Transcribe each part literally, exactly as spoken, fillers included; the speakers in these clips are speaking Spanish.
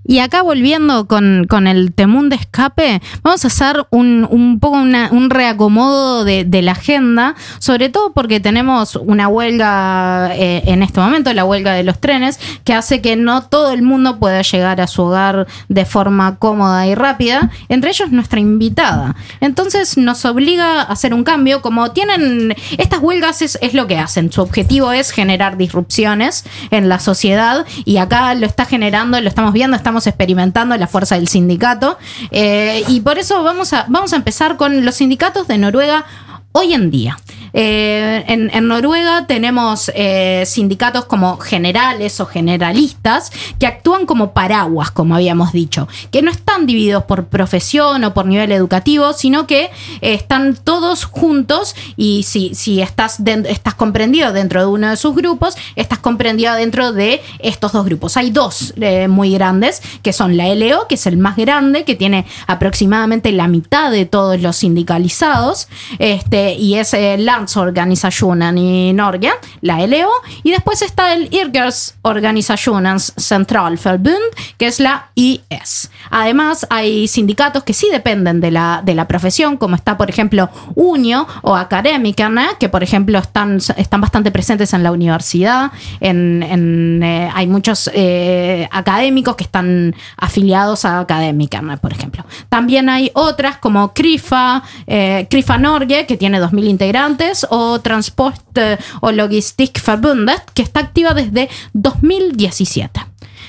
Y acá volviendo con, con el temún de escape, vamos a hacer un, un poco una, un reacomodo de, de la agenda, sobre todo porque tenemos una huelga eh, en este momento, la huelga de los trenes, que hace que no todo el mundo pueda llegar a su hogar de forma cómoda y rápida, entre ellos nuestra invitada. Entonces nos obliga a hacer un cambio, como tienen estas huelgas es, es lo que hacen, su objetivo es generar disrupciones en la sociedad y acá lo está generando, lo estamos viendo, estamos experimentando la fuerza del sindicato eh, y por eso vamos a, vamos a empezar con los sindicatos de Noruega hoy en día. Eh, en, en Noruega tenemos eh, sindicatos como generales o generalistas que actúan como paraguas, como habíamos dicho, que no están divididos por profesión o por nivel educativo, sino que eh, están todos juntos y si, si estás, de, estás comprendido dentro de uno de sus grupos, estás comprendido dentro de estos dos grupos. Hay dos eh, muy grandes, que son la L O, que es el más grande, que tiene aproximadamente la mitad de todos los sindicalizados, este, y es eh, la Landsorganisationen i Norge, la L O, y después está el Yrkesorganisationens Centralforbund, que es la Y S. Además, hay sindicatos que sí dependen de la, de la profesión, como está, por ejemplo, Unio o Akademikerna, que, por ejemplo, están, están bastante presentes en la universidad. En, en, eh, hay muchos eh, académicos que están afiliados a Akademikerna, por ejemplo. También hay otras como Krifa, eh, Krifa Norge, que tiene dos mil integrantes, o Transport o Logistikforbundet, que está activa desde dos mil diecisiete.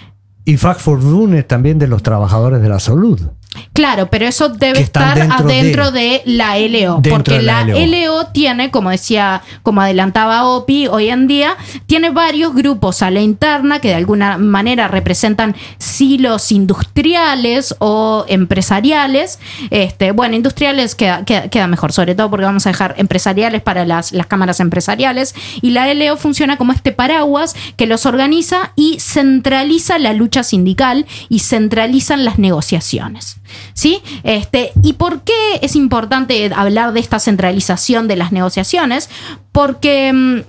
Y Fagforbundet también de los trabajadores de la salud. Claro, pero eso debe estar dentro adentro de, de la L O, porque la, la L O tiene, como decía, como adelantaba Opi, hoy en día tiene varios grupos a la interna que de alguna manera representan silos industriales o empresariales. Este, bueno, industriales queda, queda, queda mejor, sobre todo porque vamos a dejar empresariales para las, las cámaras empresariales, y la L O funciona como este paraguas que los organiza y centraliza la lucha sindical y centralizan las negociaciones. ¿Sí? Este, ¿y por qué es importante hablar de esta centralización de las negociaciones? Porque mmm,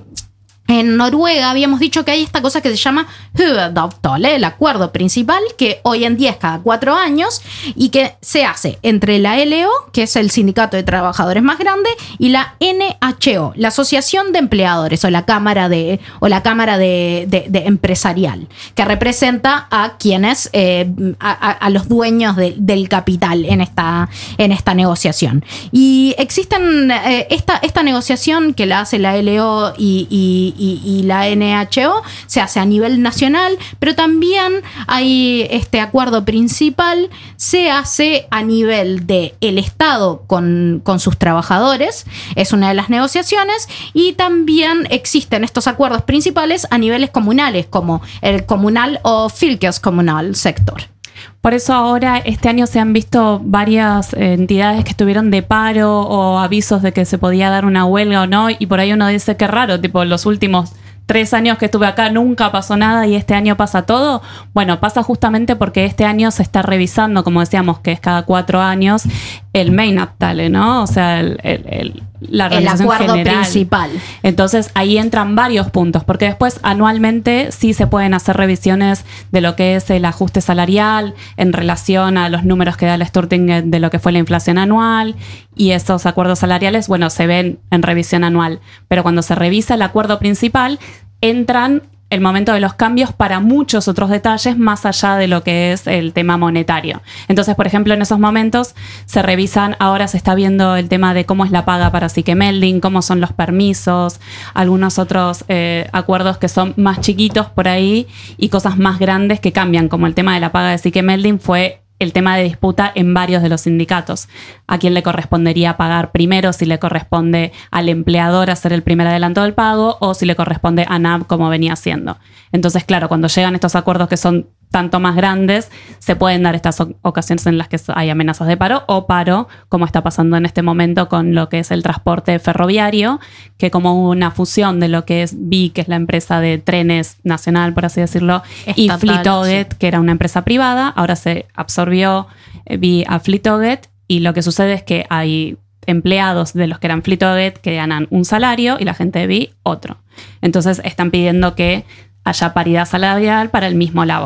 en Noruega habíamos dicho que hay esta cosa que se llama Huvudavtale, el acuerdo principal, que hoy en día es cada cuatro años y que se hace entre la L O, que es el sindicato de trabajadores más grande, y la N H O, la Asociación de Empleadores o la Cámara de o la Cámara de, de, de Empresarial, que representa a quienes eh, a, a los dueños de, del capital en esta en esta negociación. Y existen eh, esta esta negociación que la hace la L O y, y Y, y la N H O se hace a nivel nacional, pero también hay este acuerdo principal, se hace a nivel del Estado con, con sus trabajadores, es una de las negociaciones, y también existen estos acuerdos principales a niveles comunales, como el comunal o fylkeskommunal sector. Por eso ahora este año se han visto varias entidades que estuvieron de paro o avisos de que se podía dar una huelga o no, y por ahí uno dice qué raro, tipo los últimos tres años que estuve acá nunca pasó nada y este año pasa todo. Bueno, pasa justamente porque este año se está revisando, como decíamos, que es cada cuatro años, el Meinavtale, ¿no? O sea, el, el, el, la organización el acuerdo general. principal. Entonces ahí entran varios puntos, porque después anualmente sí se pueden hacer revisiones de lo que es el ajuste salarial en relación a los números que da el Stortinget de lo que fue la inflación anual, y esos acuerdos salariales, bueno, se ven en revisión anual. Pero cuando se revisa el acuerdo principal, entran el momento de los cambios para muchos otros detalles más allá de lo que es el tema monetario. Entonces, por ejemplo, en esos momentos se revisan, ahora se está viendo el tema de cómo es la paga para Sykemelding, cómo son los permisos, algunos otros eh, acuerdos que son más chiquitos por ahí y cosas más grandes que cambian, como el tema de la paga de Sykemelding fue el tema de disputa en varios de los sindicatos. ¿A quién le correspondería pagar primero? Si le corresponde al empleador hacer el primer adelanto del pago o si le corresponde a N A B como venía haciendo. Entonces, claro, cuando llegan estos acuerdos que son tanto más grandes, se pueden dar estas ocasiones en las que hay amenazas de paro o paro, como está pasando en este momento con lo que es el transporte ferroviario, que como una fusión de lo que es V I, que es la empresa de trenes nacional, por así decirlo, estatal, y Flytoget, sí, que era una empresa privada, ahora se absorbió V I a Flytoget, y lo que sucede es que hay empleados de los que eran Flytoget que ganan un salario y la gente de V I otro. Entonces están pidiendo que haya paridad salarial para el mismo labor.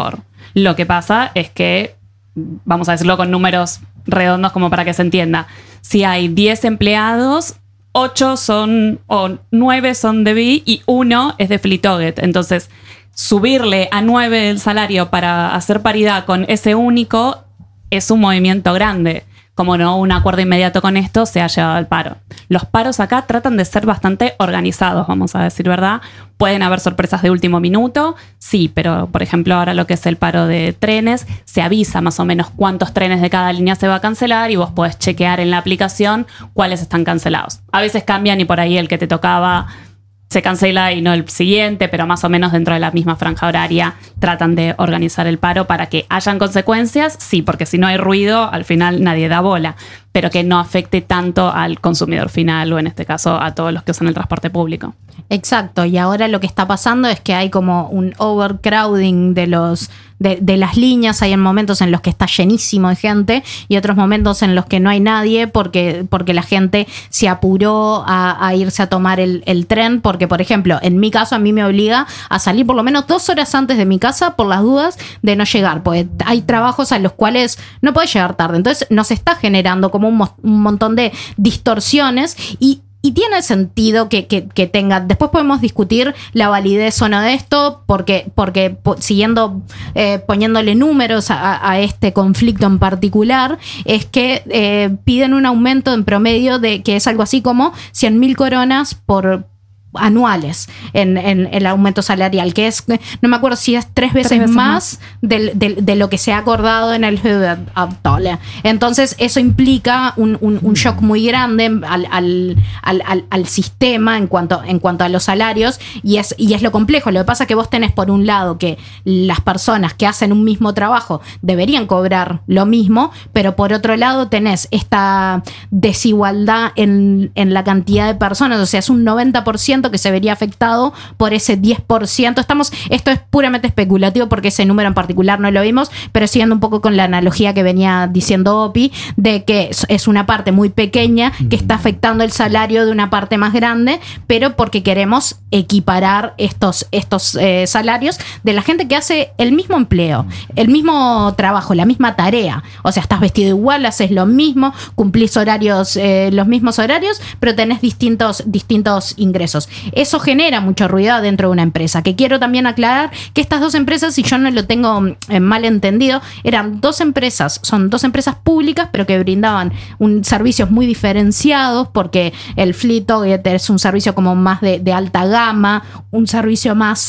Lo que pasa es que, vamos a decirlo con números redondos como para que se entienda, si hay diez empleados, ocho son, o nueve son de Bee y uno es de Flitoget. Entonces, subirle a nueve el salario para hacer paridad con ese único es un movimiento grande. Como no un acuerdo inmediato con esto, se ha llevado al paro. Los paros acá tratan de ser bastante organizados, vamos a decir verdad. Pueden haber sorpresas de último minuto, sí, pero por ejemplo ahora lo que es el paro de trenes, se avisa más o menos cuántos trenes de cada línea se va a cancelar y vos podés chequear en la aplicación cuáles están cancelados. A veces cambian y por ahí el que te tocaba se cancela y no el siguiente, pero más o menos dentro de la misma franja horaria tratan de organizar el paro para que hayan consecuencias, sí, porque si no hay ruido, al final nadie da bola, pero que no afecte tanto al consumidor final o en este caso a todos los que usan el transporte público. Exacto, y ahora lo que está pasando es que hay como un overcrowding de los de, de las líneas. Hay momentos en los que está llenísimo de gente y otros momentos en los que no hay nadie porque, porque la gente se apuró a, a irse a tomar el, el tren, porque por ejemplo, en mi caso a mí me obliga a salir por lo menos dos horas antes de mi casa por las dudas de no llegar, porque hay trabajos a los cuales no puedes llegar tarde. Entonces nos está generando como un, mo- un montón de distorsiones y Y tiene sentido que, que, que tenga. Después podemos discutir la validez o no de esto, porque, porque po, siguiendo eh, poniéndole números a, a este conflicto en particular, es que eh, piden un aumento en promedio de que es algo así como cien mil coronas por anuales en, en el aumento salarial, que es, no me acuerdo si es tres veces, tres veces más, más. De, de, de lo que se ha acordado en el huvudavtal. Entonces eso implica un, un, un shock muy grande al, al, al, al, al sistema en cuanto, en cuanto a los salarios, y es, y es lo complejo. Lo que pasa es que vos tenés por un lado que las personas que hacen un mismo trabajo deberían cobrar lo mismo, pero por otro lado tenés esta desigualdad en, en la cantidad de personas, o sea, es un noventa por ciento que se vería afectado por ese diez por ciento. Estamos, esto es puramente especulativo porque ese número en particular no lo vimos, pero siguiendo un poco con la analogía que venía diciendo Opi, de que es una parte muy pequeña que está afectando el salario de una parte más grande, pero porque queremos equiparar estos, estos eh, salarios de la gente que hace el mismo empleo, el mismo trabajo, la misma tarea. O sea, estás vestido igual, haces lo mismo, cumplís horarios, eh, los mismos horarios, pero tenés distintos, distintos ingresos. Eso genera mucho ruido dentro de una empresa, que quiero también aclarar que estas dos empresas, si yo no lo tengo eh, mal entendido, eran dos empresas, son dos empresas públicas, pero que brindaban un servicios muy diferenciados, porque el Flitoget es un servicio como más de, de alta gama, un servicio más...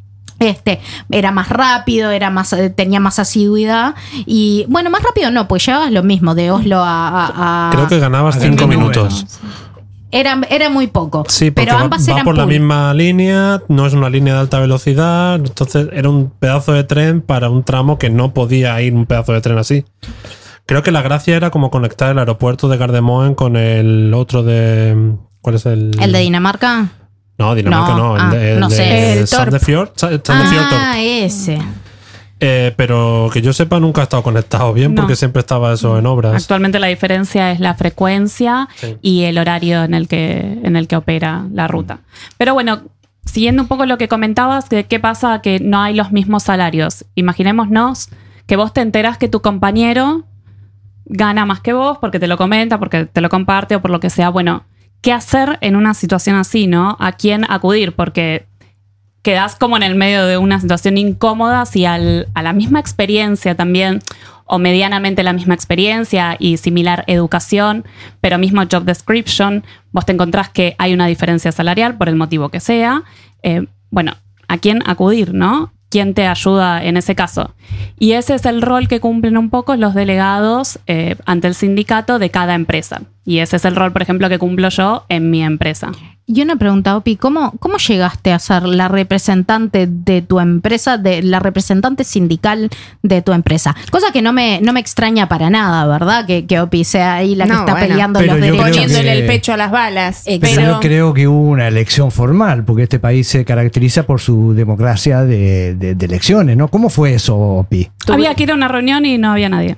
Este, era más rápido, era más, tenía más asiduidad y, bueno, más rápido no, pues llevabas lo mismo de Oslo a... a, a Creo que ganabas cinco minutos. Era, era muy poco. Sí, porque pero ambas va, va eran por públicas. La misma línea, no es una línea de alta velocidad, entonces era un pedazo de tren para un tramo que no podía ir un pedazo de tren así. Creo que la gracia era como conectar el aeropuerto de Gardermoen con el otro de... ¿Cuál es el...? ¿El de Dinamarca? No, Dinamarca no, no ah, el de, el no de sé. El Sandefjord. Sandefjord Ah, Torp. ese. Eh, pero que yo sepa nunca ha estado conectado bien, No. porque siempre estaba eso en obras. Actualmente la diferencia es la frecuencia Sí. y el horario en el que, en el que opera la ruta. Pero bueno, siguiendo un poco lo que comentabas, que qué pasa que no hay los mismos salarios. Imaginémonos que vos te enterás que tu compañero gana más que vos porque te lo comenta, porque te lo comparte o por lo que sea. Bueno, ¿qué hacer en una situación así, no? ¿A quién acudir? Porque quedás como en el medio de una situación incómoda si al, a la misma experiencia también, o medianamente la misma experiencia y similar educación, pero mismo job description, vos te encontrás que hay una diferencia salarial por el motivo que sea. Eh, bueno, ¿a quién acudir, no? ¿Quién te ayuda en ese caso? Y ese es el rol que cumplen un poco los delegados eh, ante el sindicato de cada empresa. Y ese es el rol, por ejemplo, que cumplo yo en mi empresa. Y una pregunta, Opi, ¿cómo, ¿cómo llegaste a ser la representante de tu empresa, de la representante sindical de tu empresa? Cosa que no me, no me extraña para nada, ¿verdad? Que, que Opi sea ahí la que No, está bueno, peleando pero los yo creo derechos. Poniéndole que- el pecho a las balas. Exacto. Pero Pero yo creo que hubo una elección formal, porque este país se caracteriza por su democracia de, de- de elecciones, ¿no? ¿Cómo fue eso, Opi? Tuve- Había que ir a una reunión y no había nadie.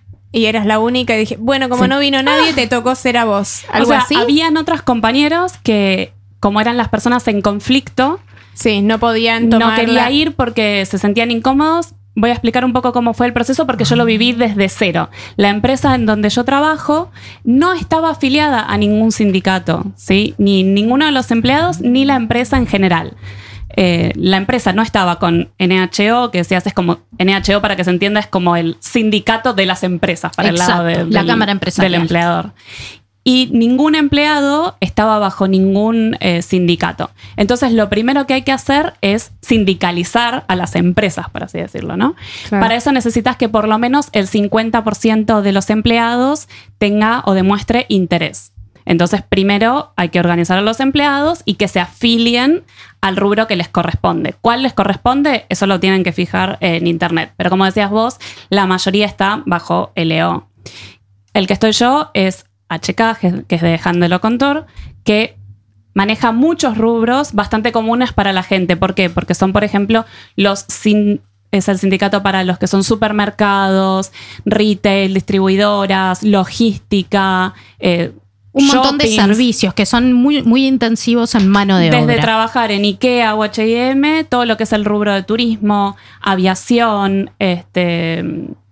y eras la única y dije, bueno, como Sí. no vino nadie, te tocó ser a vos. ¿Algo O sea, así? habían otros compañeros que, como eran las personas en conflicto, Sí, no podían tomar no quería la- ir porque se sentían incómodos. voy a explicar un poco cómo fue el proceso porque yo lo viví desde cero. La empresa en donde yo trabajo no estaba afiliada a ningún sindicato, ¿sí? Ni ninguno de los empleados ni la empresa en general. Eh, la empresa no estaba con N H O, que si haces como N H O, para que se entienda, es como el sindicato de las empresas para Exacto, el lado de, la del, cámara empresarial. del empleador. Y ningún empleado estaba bajo ningún eh, sindicato. Entonces, lo primero que hay que hacer es sindicalizar a las empresas, por así decirlo, ¿no? Claro. Para eso necesitas que por lo menos el cincuenta por ciento de los empleados tenga o demuestre interés. Entonces, primero hay que organizar a los empleados y que se afilien al rubro que les corresponde. ¿Cuál les corresponde? Eso lo tienen que fijar en internet. Pero como decías vos, la mayoría está bajo L O. El que estoy yo es H K, que es de Handel Contor, que maneja muchos rubros bastante comunes para la gente. ¿Por qué? Porque son, por ejemplo, los sin, es el sindicato para los que son supermercados, retail, distribuidoras, logística, eh, Un montón de shoppings. servicios que son muy, muy intensivos en mano de Desde obra. trabajar en IKEA o H y M, todo lo que es el rubro de turismo, aviación, este,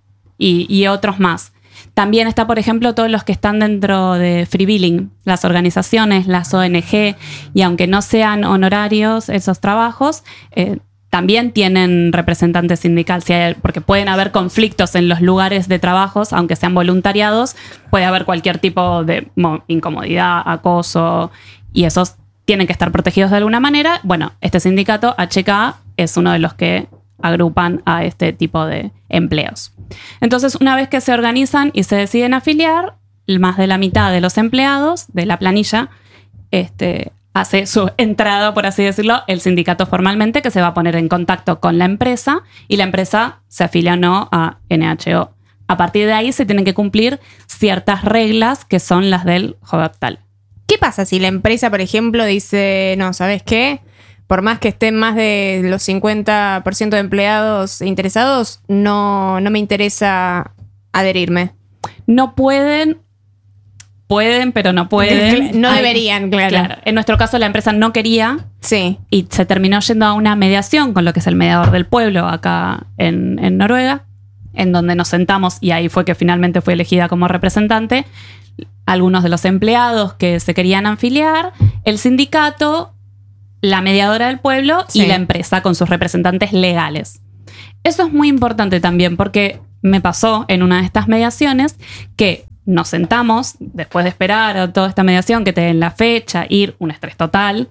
y, y otros más. También está, por ejemplo, todos los que están dentro de Free Billing, las organizaciones, las O N G, y aunque no sean honorarios esos trabajos, eh, también tienen representantes sindicales, si hay- porque pueden haber conflictos en los lugares de trabajos, aunque sean voluntariados, puede haber cualquier tipo de mo- incomodidad, acoso, y esos tienen que estar protegidos de alguna manera. Bueno, este sindicato, H K, es uno de los que agrupan a este tipo de empleos. Entonces, una vez que se organizan y se deciden afiliar, más de la mitad de los empleados de la planilla este, hace su entrada, por así decirlo, el sindicato formalmente, que se va a poner en contacto con la empresa y la empresa se afilia o no a N H O. A partir de ahí se tienen que cumplir ciertas reglas que son las del Jobaptal. ¿Qué pasa si la empresa, por ejemplo, dice, no, ¿sabes qué? Por más que estén más de los cincuenta por ciento de empleados interesados, no, no me interesa adherirme. No pueden, pueden, pero no pueden. No Hay- deberían, claro. Claro. En nuestro caso, la empresa no quería Sí. y se terminó yendo a una mediación con lo que es el mediador del pueblo acá en, en Noruega, en donde nos sentamos y ahí fue que finalmente fue elegida como representante algunos de los empleados que se querían afiliar, el sindicato, la mediadora del pueblo Sí. y la empresa con sus representantes legales. Eso es muy importante también porque me pasó en una de estas mediaciones que nos sentamos, después de esperar a toda esta mediación, que te den la fecha, ir, un estrés total,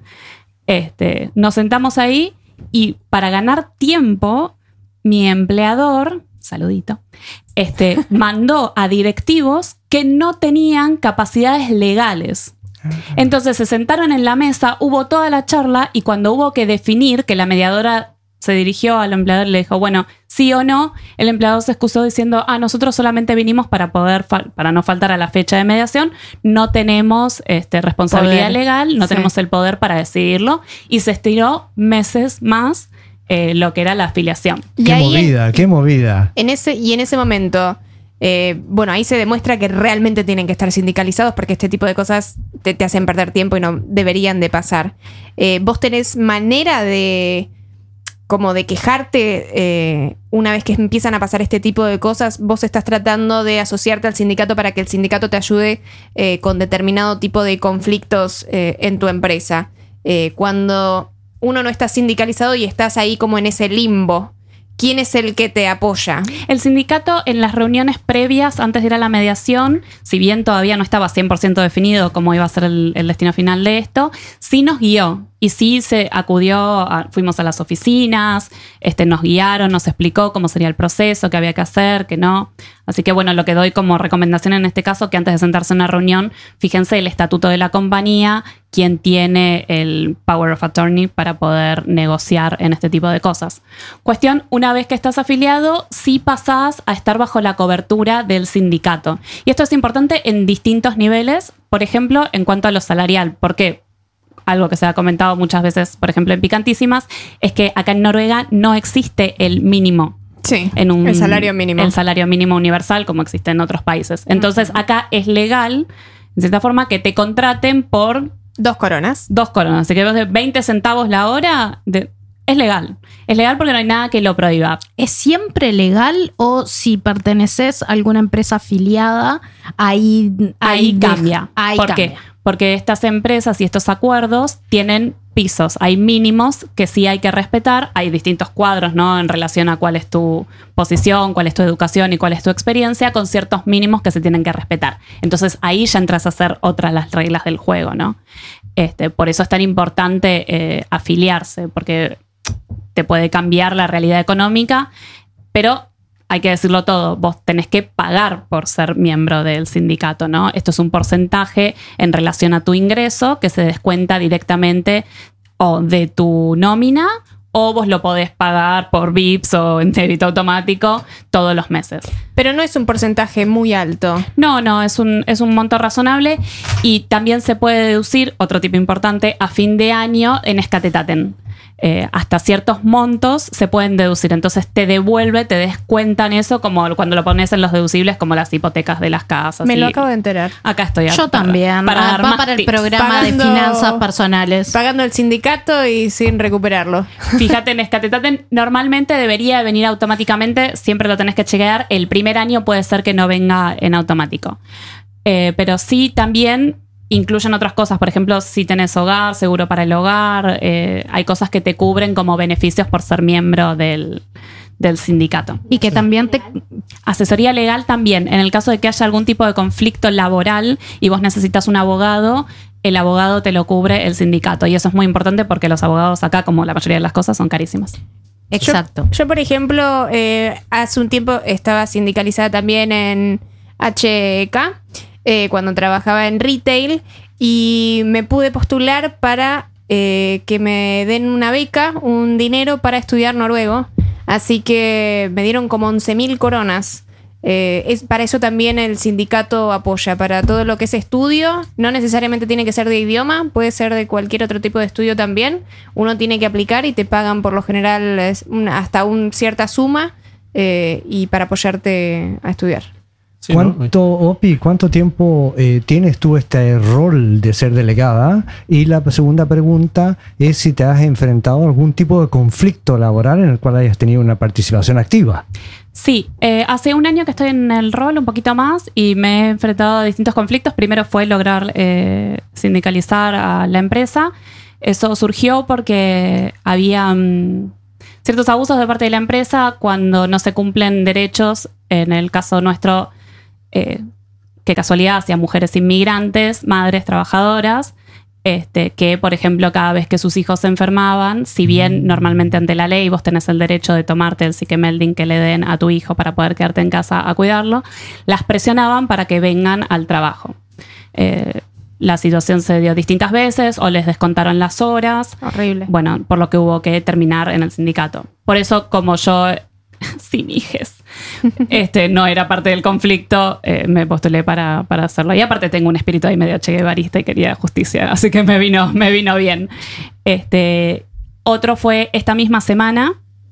este, nos sentamos ahí y para ganar tiempo, mi empleador, saludito, este, mandó a directivos que no tenían capacidades legales. Entonces se sentaron en la mesa, hubo toda la charla y cuando hubo que definir, que la mediadora se dirigió al empleador y le dijo, bueno, sí o no, el empleador se excusó diciendo, ah, nosotros solamente vinimos para poder, fal- para no faltar a la fecha de mediación, no tenemos este, responsabilidad Poder. legal, no Sí. tenemos el poder para decidirlo, y se estiró meses más eh, lo que era la afiliación. Y Qué ahí en- movida, qué movida. En ese, y en ese momento, eh, bueno, ahí se demuestra que realmente tienen que estar sindicalizados porque este tipo de cosas te, te hacen perder tiempo y no deberían de pasar. Eh, ¿Vos tenés manera de como de quejarte eh, una vez que empiezan a pasar este tipo de cosas? ¿Vos estás tratando de asociarte al sindicato para que el sindicato te ayude eh, con determinado tipo de conflictos eh, en tu empresa? Eh, cuando uno no está sindicalizado y estás ahí como en ese limbo, ¿quién es el que te apoya? El sindicato en las reuniones previas, antes de ir a la mediación, si bien todavía no estaba cien por ciento definido cómo iba a ser el, el destino final de esto, sí nos guió. Y sí se acudió, a- fuimos a las oficinas, este, nos guiaron, nos explicó cómo sería el proceso, qué había que hacer, qué no. Así que bueno, lo que doy como recomendación en este caso, que antes de sentarse en una reunión, fíjense el estatuto de la compañía, quién tiene el power of attorney para poder negociar en este tipo de cosas. Cuestión, una vez que estás afiliado, sí pasás a estar bajo la cobertura del sindicato. Y esto es importante en distintos niveles, por ejemplo, en cuanto a lo salarial. ¿Por qué? Algo que se ha comentado muchas veces, por ejemplo, en Picantísimas, es que acá en Noruega no existe el mínimo. Sí, En un, el salario mínimo. El salario mínimo universal, como existe en otros países. Entonces, acá es legal, en cierta forma, que te contraten por Dos coronas. dos coronas. Así que vos de veinte centavos la hora, de, Es legal. Es legal porque no hay nada que lo prohíba. ¿Es siempre legal o si perteneces a alguna empresa afiliada, ahí, Ahí deja- cambia. ahí ¿Por qué? cambia? Porque estas empresas y estos acuerdos tienen pisos, hay mínimos que sí hay que respetar, hay distintos cuadros, ¿no? En relación a cuál es tu posición, cuál es tu educación y cuál es tu experiencia, con ciertos mínimos que se tienen que respetar. Entonces ahí ya entras a hacer otras las reglas del juego, ¿no? Este, por eso es tan importante eh, afiliarse, porque te puede cambiar la realidad económica, pero hay que decirlo todo, vos tenés que pagar por ser miembro del sindicato, ¿no? Esto es un porcentaje en relación a tu ingreso que se descuenta directamente o de tu nómina o vos lo podés pagar por V I P S o en débito automático todos los meses. Pero no es un porcentaje muy alto. No, no, es un, es un monto razonable y también se puede deducir, otro tipo importante, a fin de año en escatetaten. Eh, hasta ciertos montos se pueden deducir. Entonces te devuelve, te descuentan eso como cuando lo pones en los deducibles como las hipotecas de las casas. Me y lo acabo de enterar. Acá estoy. Yo para- también. Para Ah, dar va más para el tips. programa Pagando- de finanzas personales. Pagando el sindicato y sin recuperarlo. Fíjate en escatetaten, normalmente debería venir automáticamente, siempre lo tenés que chequear. El primer año puede ser que no venga en automático. Eh, pero sí también incluyen otras cosas, por ejemplo, si tenés hogar, seguro para el hogar, eh, hay cosas que te cubren como beneficios por ser miembro del, del sindicato. Y que también te... Asesoría legal también, en el caso de que haya algún tipo de conflicto laboral y vos necesitas un abogado, el abogado te lo cubre el sindicato y eso es muy importante porque los abogados acá, como la mayoría de las cosas, son carísimos. Exacto. Yo, yo, por ejemplo, eh, hace un tiempo estaba sindicalizada también en H K, eh, cuando trabajaba en retail, y me pude postular para eh, que me den una beca, un dinero para estudiar noruego. Así que me dieron como once mil coronas. Eh, es, para eso también el sindicato apoya, para todo lo que es estudio. No necesariamente tiene que ser de idioma, puede ser de cualquier otro tipo de estudio también. Uno tiene que aplicar y te pagan por lo general es una- hasta una cierta suma eh, y para apoyarte a estudiar. Sí, ¿no? ¿Cuánto, Opi, cuánto tiempo eh, tienes tú este rol de ser delegada? Y la segunda pregunta es si te has enfrentado a algún tipo de conflicto laboral en el cual hayas tenido una participación activa. Sí, eh, hace un año que estoy en el rol, un poquito más, y me he enfrentado a distintos conflictos. Primero fue lograr eh, sindicalizar a la empresa. Eso surgió porque había mm, ciertos abusos de parte de la empresa cuando no se cumplen derechos, en el caso nuestro, eh, qué casualidad, hacia mujeres inmigrantes, madres trabajadoras, este, que, por ejemplo, cada vez que sus hijos se enfermaban, si bien normalmente ante la ley vos tenés el derecho de tomarte el psiquemelding que le den a tu hijo para poder quedarte en casa a cuidarlo, las presionaban para que vengan al trabajo. Eh, la situación se dio distintas veces o les descontaron las horas. Horrible. Bueno, por lo que hubo que terminar en el sindicato. Por eso, como yo, sin hijes, este, no era parte del conflicto, eh, me postulé para, para hacerlo. Y aparte tengo un espíritu ahí medio che guevarista y quería justicia, así que me vino, me vino bien. Este, otro fue esta misma semana.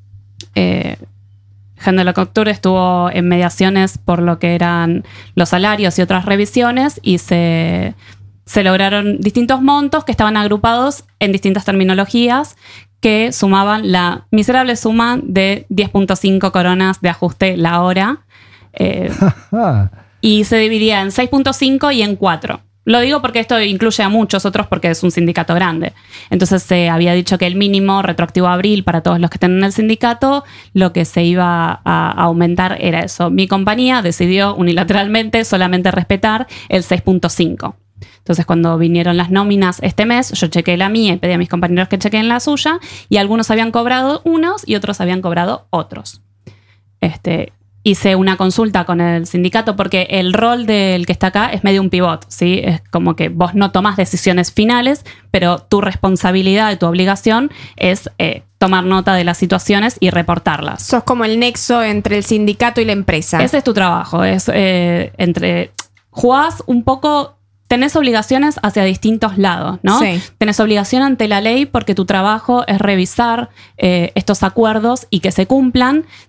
Eh, Handel Couture estuvo en mediaciones por lo que eran los salarios y otras revisiones y se, se lograron distintos montos que estaban agrupados en distintas terminologías que sumaban la miserable suma de diez punto cinco coronas de ajuste la hora eh, Ah, y se dividía en seis punto cinco y en cuatro. Lo digo porque esto incluye a muchos otros porque es un sindicato grande. Entonces se había dicho que el mínimo retroactivo a abril para todos los que estén en el sindicato, lo que se iba a aumentar era eso. Mi compañía decidió unilateralmente solamente respetar el seis punto cinco. Entonces cuando vinieron las nóminas este mes, yo chequeé la mía y pedí a mis compañeros que chequeen la suya y algunos habían cobrado unos y otros habían cobrado otros. Este... Hice una consulta con el sindicato porque el rol del que está acá es medio un pivot, ¿sí? Es como que vos no tomás decisiones finales, pero tu responsabilidad y tu obligación es eh, tomar nota de las situaciones y reportarlas. Sos como el nexo entre el sindicato y la empresa. Ese es tu trabajo, es eh, entre... Jugás un poco... Tenés obligaciones hacia distintos lados, ¿no? Sí. Tenés obligación ante la ley porque tu trabajo es revisar eh, estos acuerdos y que se cumplan.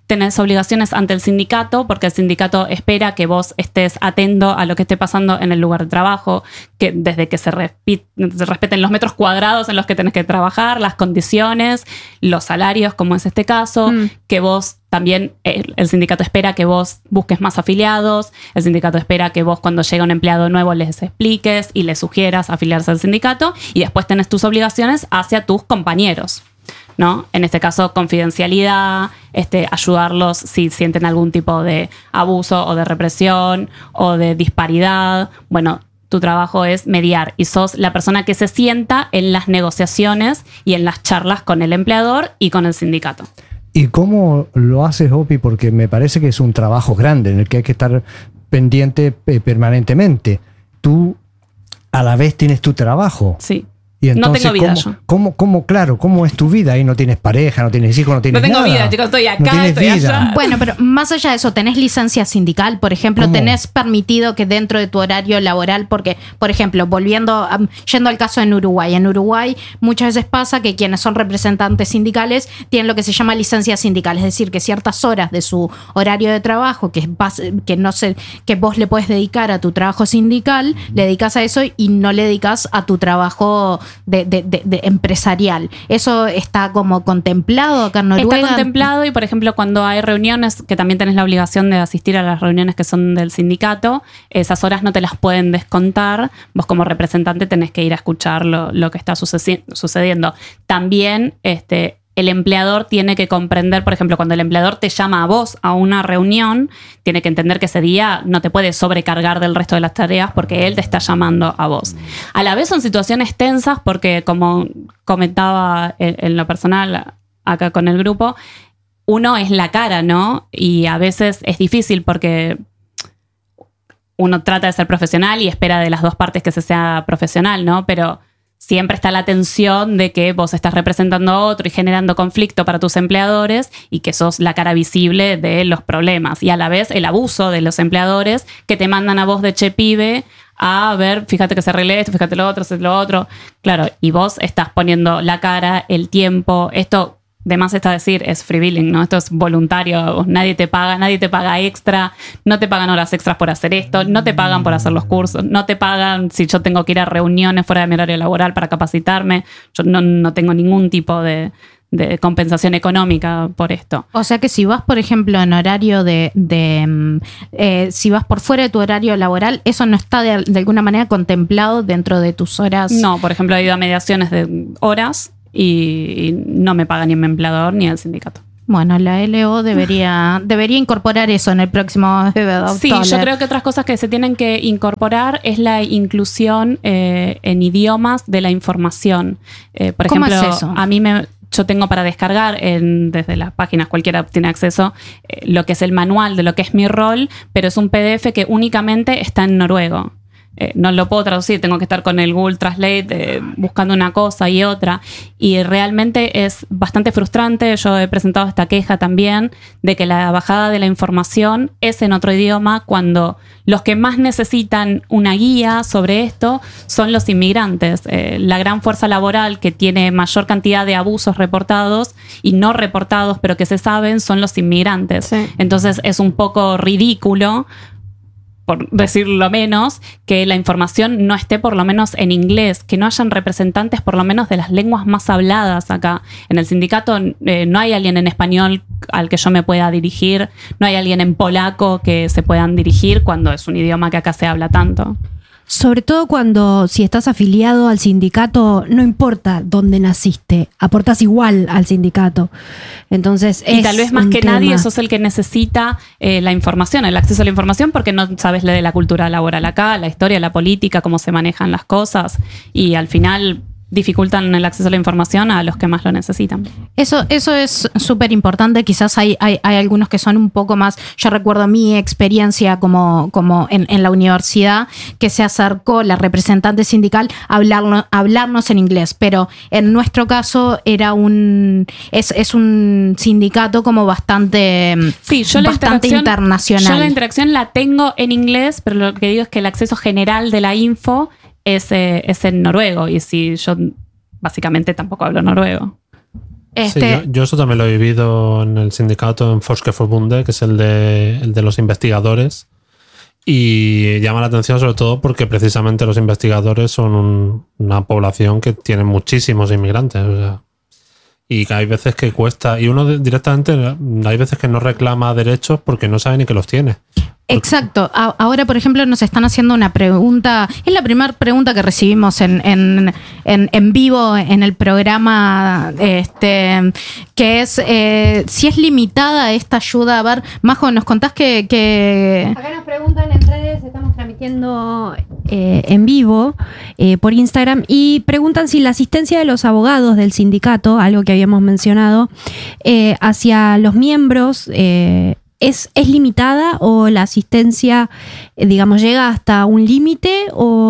tenés obligaciones ante el sindicato, porque el sindicato espera que vos estés atento a lo que esté pasando en el lugar de trabajo, que desde que se, respi- se respeten los metros cuadrados en los que tenés que trabajar, las condiciones, los salarios, como es este caso, mm. que vos también, el, el sindicato espera que vos busques más afiliados, el sindicato espera que vos cuando llega un empleado nuevo les expliques y les sugieras afiliarse al sindicato, y después tenés tus obligaciones hacia tus compañeros, ¿no? En este caso, confidencialidad, este, ayudarlos si sienten algún tipo de abuso o de represión o de disparidad. Bueno, tu trabajo es mediar y sos la persona que se sienta en las negociaciones y en las charlas con el empleador y con el sindicato. ¿Y cómo lo haces, Opi? Porque me parece que es un trabajo grande en el que hay que estar pendiente eh, permanentemente. Tú a la vez tienes tu trabajo. Sí. Y entonces, no tengo vida ¿cómo, yo. ¿cómo, cómo, claro, cómo es tu vida? Ahí no tienes pareja, no tienes hijos, no tienes nada. No tengo vida, chicos, estoy acá, no tienes estoy vida. allá. Bueno, pero más allá de eso, ¿tenés licencia sindical? Por ejemplo, ¿Cómo? ¿tenés permitido que dentro de tu horario laboral, porque, por ejemplo, volviendo, um, yendo al caso en Uruguay, en Uruguay muchas veces pasa que quienes son representantes sindicales tienen lo que se llama licencia sindical, es decir, que ciertas horas de su horario de trabajo, que, es base, que, no sé, que vos le podés dedicar a tu trabajo sindical, le dedicas a eso y no le dedicas a tu trabajo de, de, de De empresarial. ¿Eso está como contemplado acá en Noruega? Está contemplado y, por ejemplo, cuando hay reuniones, que también tenés la obligación de asistir a las reuniones que son del sindicato, esas horas no te las pueden descontar. Vos como representante tenés que ir a escuchar lo, lo que está sucedi- sucediendo. También este, el empleador tiene que comprender, por ejemplo, cuando el empleador te llama a vos a una reunión, tiene que entender que ese día no te puede sobrecargar del resto de las tareas porque él te está llamando a vos. A la vez son situaciones tensas porque, como comentaba en, en lo personal acá con el grupo, uno es la cara, ¿no? Y a veces es difícil porque uno trata de ser profesional y espera de las dos partes que se sea profesional, ¿no? Pero siempre está la tensión de que vos estás representando a otro y generando conflicto para tus empleadores y que sos la cara visible de los problemas. Y a la vez el abuso de los empleadores que te mandan a vos de che pibe a ver, fíjate que se arregle esto, fíjate lo otro, se lo otro. Claro, y vos estás poniendo la cara, el tiempo, esto... De más está decir, es free billing, ¿no? Esto es voluntario, nadie te paga, nadie te paga extra, no te pagan horas extras por hacer esto, no te pagan por hacer los cursos, no te pagan si yo tengo que ir a reuniones fuera de mi horario laboral para capacitarme, yo no, no tengo ningún tipo de, de compensación económica por esto. O sea que si vas, por ejemplo, en horario de... de eh, si vas por fuera de tu horario laboral, ¿eso no está de, de alguna manera contemplado dentro de tus horas? No, por ejemplo, he ido a mediaciones de horas y no me paga ni mi empleador ni el sindicato. Bueno, la L O debería, debería incorporar eso en el próximo... Sí, yo creo que otras cosas que se tienen que incorporar es la inclusión eh, en idiomas de la información. Eh, por ¿Cómo ejemplo, es eso? a mí me... Yo tengo para descargar en, desde las páginas, cualquiera tiene acceso, eh, lo que es el manual de lo que es mi rol, pero es un P D F que únicamente está en noruego. Eh, no lo puedo traducir, tengo que estar con el Google Translate eh, buscando una cosa y otra. Y realmente es bastante frustrante. Yo he presentado esta queja también de que la bajada de la información es en otro idioma cuando los que más necesitan una guía sobre esto son los inmigrantes. Eh, la gran fuerza laboral que tiene mayor cantidad de abusos reportados y no reportados, pero que se saben, son los inmigrantes. Sí. Entonces es un poco ridículo, por decirlo menos, que la información no esté por lo menos en inglés, que no hayan representantes por lo menos de las lenguas más habladas acá. En el sindicato eh, no hay alguien en español al que yo me pueda dirigir, no hay alguien en polaco que se puedan dirigir cuando es un idioma que acá se habla tanto. Sobre todo cuando si estás afiliado al sindicato, no importa dónde naciste, aportás igual al sindicato. Entonces y es tal vez más un que tema. nadie sos el que necesita eh, la información, el acceso a la información, porque no sabes de la cultura laboral acá, la historia, la política, cómo se manejan las cosas, y al final dificultan el acceso a la información a los que más lo necesitan. Eso, eso es súper importante. Quizás hay, hay, hay algunos que son un poco más. Yo recuerdo mi experiencia como, como en, en la universidad, que se acercó la representante sindical a hablarnos, a hablarnos en inglés, pero en nuestro caso era un es, es un sindicato como bastante, sí, yo la bastante internacional. Yo la interacción la tengo en inglés, pero lo que digo es que el acceso general de la info es, eh, es en noruego, y si yo básicamente tampoco hablo noruego. Este, Sí, yo, yo eso también lo he vivido en el sindicato en Forskerforbundet, que es el de, el de los investigadores. Y llama la atención sobre todo porque precisamente los investigadores son un- una población que tiene muchísimos inmigrantes. O sea, y que hay veces que cuesta. Y uno de- directamente, hay veces que no reclama derechos porque no sabe ni que los tiene. Exacto. A- Ahora, por ejemplo, nos están haciendo una pregunta. Es la primera pregunta que recibimos en, en, en, en vivo en el programa, este, que es eh, si es limitada esta ayuda. A ver, Majo, nos contás que... que... Acá nos preguntan en redes, estamos transmitiendo eh, en vivo eh, por Instagram y preguntan si la asistencia de los abogados del sindicato, algo que habíamos mencionado, eh, hacia los miembros eh, es, es limitada o la asistencia, eh, digamos, llega hasta un límite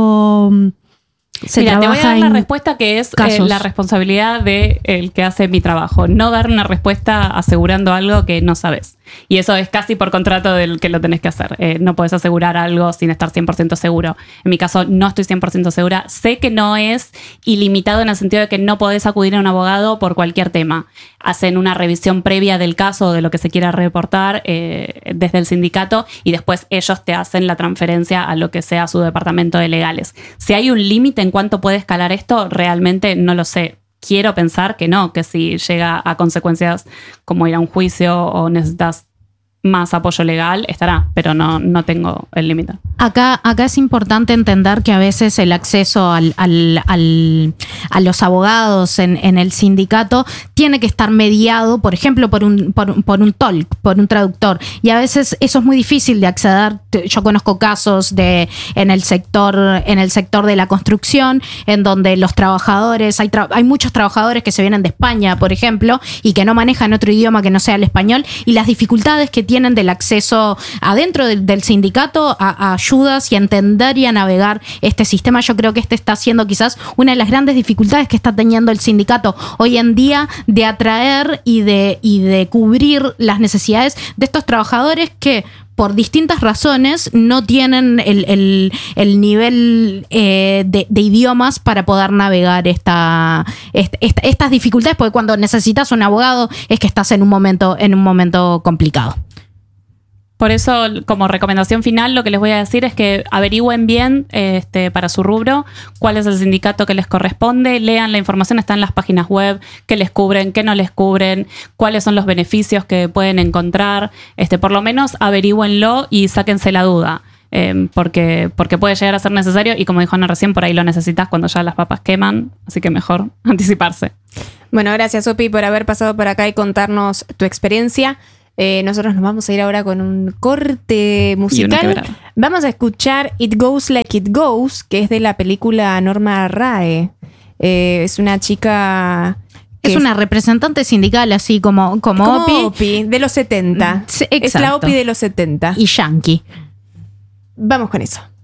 o mm, se Mira, te voy a trabaja dar la en respuesta que es eh, casos. la responsabilidad del que hace mi trabajo. No dar una respuesta asegurando algo que no sabes. Y eso es casi por contrato del que lo tenés que hacer. Eh, no puedes asegurar algo sin estar cien por ciento seguro. En mi caso, no estoy cien por ciento segura. Sé que no es ilimitado en el sentido de que no podés acudir a un abogado por cualquier tema. Hacen una revisión previa del caso o de lo que se quiera reportar eh, desde el sindicato y después ellos te hacen la transferencia a lo que sea su departamento de legales. Si hay un límite en cuánto puede escalar esto, realmente no lo sé. Quiero pensar que no, que si llega a consecuencias como ir a un juicio o necesitas más apoyo legal, estará, pero no, no tengo el límite. Acá, acá es importante entender que a veces el acceso al, al, al, a los abogados en, en el sindicato tiene que estar mediado, por ejemplo, por un, por, por un tolk, por un traductor. Y a veces eso es muy difícil de acceder. Yo conozco casos de en el sector, en el sector de la construcción, en donde los trabajadores, hay, tra- hay muchos trabajadores que se vienen de España, por ejemplo, y que no manejan otro idioma que no sea el español, y las dificultades que tienen del acceso adentro del, del sindicato a, a ayudas y a entender y a navegar este sistema. Yo creo que este está siendo quizás una de las grandes dificultades que está teniendo el sindicato hoy en día de atraer y de, y de cubrir las necesidades de estos trabajadores que por distintas razones no tienen el, el, el nivel eh, de, de idiomas para poder navegar esta, esta, esta- estas dificultades, porque cuando necesitas un abogado es que estás en un momento, en un momento complicado. Por eso, como recomendación final, lo que les voy a decir es que averigüen bien este, para su rubro cuál es el sindicato que les corresponde, lean la información, está en las páginas web, qué les cubren, qué no les cubren, cuáles son los beneficios que pueden encontrar. Este, por lo menos averigüenlo y sáquense la duda. Eh, porque, porque puede llegar a ser necesario y como dijo Ana recién, por ahí lo necesitas cuando ya las papas queman, así que mejor anticiparse. Bueno, gracias, Opi, por haber pasado por acá y contarnos tu experiencia. Eh, nosotros nos vamos a ir ahora con un corte musical. quebrada. Vamos a escuchar It Goes Like It Goes, que es de la película Norma Rae. Eh, es una chica... que Es una representante sindical, así como, como, como Opi Opi, de los setenta. Sí, Es la exacto. Opi de los setenta. y Yankee. Vamos con eso.